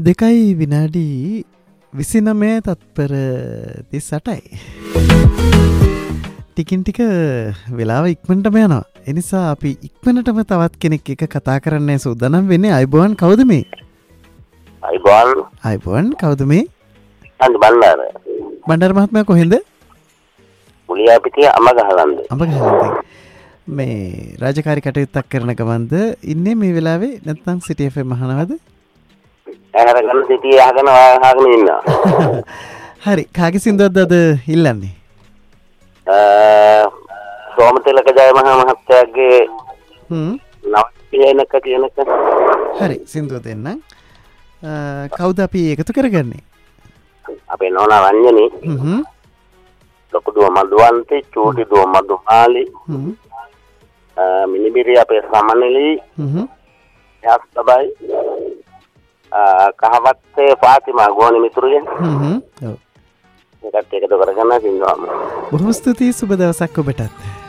2 විනාඩි 29 තත්පර 38යි. ටිකින් ටික වෙලාව ඉක්මනටම යනවා. ඒ නිසා අපි ඉක්මනටම තවත් කෙනෙක් එක කතා කරන්න සූදානම් වෙන්නේ. අයබෝන් කවුද මේ? අයබෝන් කවුද මේ? බණ්ඩාර මහත්මයා කොහෙන්ද? මුලියාපිටිය අමගහලන්ද. මේ රාජකාරී කටයුත්තක් කරන ගමන්ද ඉන්නේ මේ වෙලාවේ නැත්නම් සිටි FM අහනවද? අහගෙන සිටි අහගෙන ඉන්නවා. හරි. කාගේ සින්දුවක්ද අද ඉල්ලන්නේ? සෝමතිලක ජය මහා මහත්තයාගේ නවතිනක කියනක. හරි. සින්දුව දෙන්නම්. කවුද අපි එකතු කරගන්නේ? අපේ නෝනා රංජනී. ලොකු දුව මදුවන්ති, චූටි දුව මදුමාලි. මිනිබිරිය අපේ සමනලි. යස් තමයි. කහවත්තේ ෆාතිමා ගෝනි මිතුරිය. ඔව්. ඒකට එකතු කරගන්න සින්දුවම. බොහොම ස්තුතියි. සුබ දවසක් ඔබටත්.